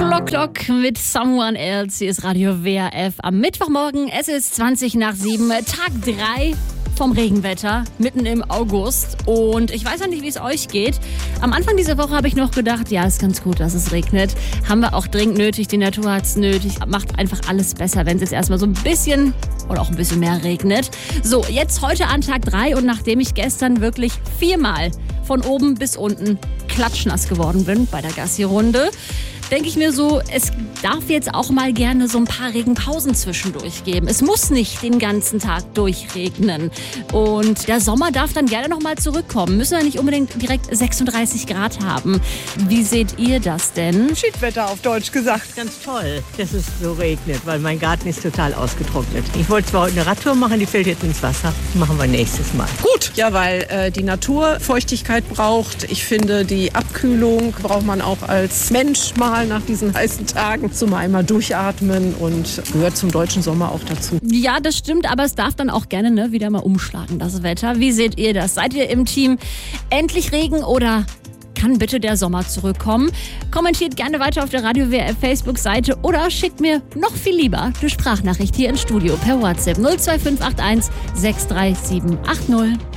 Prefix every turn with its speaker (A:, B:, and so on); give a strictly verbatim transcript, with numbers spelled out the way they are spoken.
A: Clock Clock mit Someone Else. Hier ist Radio W R F am Mittwochmorgen. Es ist zwanzig nach sieben, Tag drei vom Regenwetter, mitten im August. Und ich weiß ja nicht, wie es euch geht. Am Anfang dieser Woche habe ich noch gedacht, ja, ist ganz gut, dass es regnet. Haben wir auch dringend nötig, die Natur hat es nötig. Macht einfach alles besser, wenn es jetzt erstmal so ein bisschen oder auch ein bisschen mehr regnet. So, jetzt heute an Tag drei und nachdem ich gestern wirklich viermal von oben bis unten klatschnass geworden bin bei der Gassi-Runde, denke ich mir so, es darf jetzt auch mal gerne so ein paar Regenpausen zwischendurch geben. Es muss nicht den ganzen Tag durchregnen. Und der Sommer darf dann gerne nochmal zurückkommen. Müssen wir nicht unbedingt direkt sechsunddreißig Grad haben. Wie seht ihr das denn?
B: Schiedwetter auf Deutsch gesagt.
C: Ganz toll, dass es so regnet, weil mein Garten ist total ausgetrocknet. Ich wollte zwar heute eine Radtour machen, die fällt jetzt ins Wasser. Das machen wir nächstes Mal.
B: Gut, ja, weil äh, die Natur Feuchtigkeit braucht. Ich finde, die Abkühlung braucht man auch als Mensch mal nach diesen heißen Tagen. So mal einmal durchatmen und gehört zum deutschen Sommer auch dazu.
A: Ja, das stimmt, aber es darf dann auch gerne ne, wieder mal umschlagen, das Wetter. Wie seht ihr das? Seid ihr im Team endlich Regen oder kann bitte der Sommer zurückkommen? Kommentiert gerne weiter auf der Radio W R F Facebook-Seite oder schickt mir noch viel lieber eine Sprachnachricht hier ins Studio per WhatsApp null zwei fünf acht eins sechs drei sieben acht null.